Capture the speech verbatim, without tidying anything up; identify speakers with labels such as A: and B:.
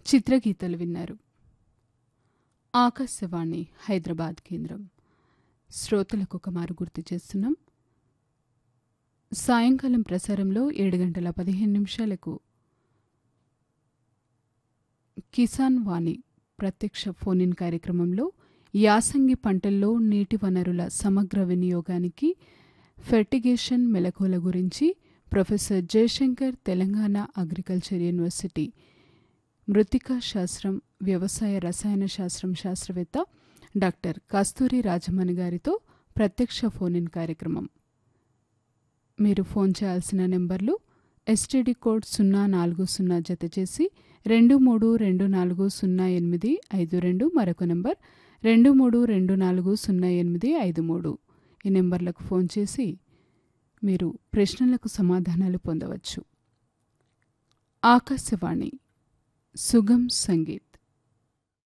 A: చిత్రగీతలు విన్నారు. ఆకాశవాణి హైదరాబాద్ కేంద్రం. శ్రోతలకు ఒక మారు గుర్తు చేస్తున్నాం. సాయంకాలం ప్రసారంలో ఏడు గంటల పదిహేను నిమిషాలకు కిసాన్ వాణి ప్రత్యక్ష ఫోన్ ఇన్ కార్యక్రమంలో యాసంగి పంటల్లో నీటి వనరుల సమగ్ర వినియోగానికి ఫెర్టిగేషన్ మెలకువల గురించి professor Jayashankar Telangana agriculture university మృత్తికా శాస్త్రం వ్యవసాయ రసాయన శాస్త్రం శాస్త్రవేత్త డాక్టర్ కస్తూరి రాజమణి గారితో ప్రత్యక్ష ఫోన్ ఇన్ కార్యక్రమం. మీరు ఫోన్ చేయాల్సిన నెంబర్లు ఎస్టీడీ కోడ్ సున్నా నాలుగు సున్నా జత చేసి రెండు మూడు రెండు నాలుగు సున్నా ఎనిమిది ఐదు రెండు, మరొక నెంబర్ రెండు మూడు రెండు నాలుగు సున్నా ఎనిమిది ఐదు మూడు. ఈ నెంబర్లకు ఫోన్ చేసి మీరు ప్రశ్నలకు సమాధానాలు పొందవచ్చు. ఆకాశవాణి సుగం సంగీత్.